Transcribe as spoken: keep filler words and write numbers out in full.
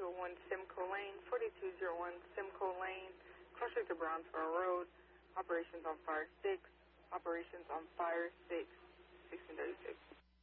oh one Simcoe Lane, forty-two oh one Simcoe Lane, closer to Brownsboro Road. Operations on Fire six. Operations on Fire six, sixteen thirty-six.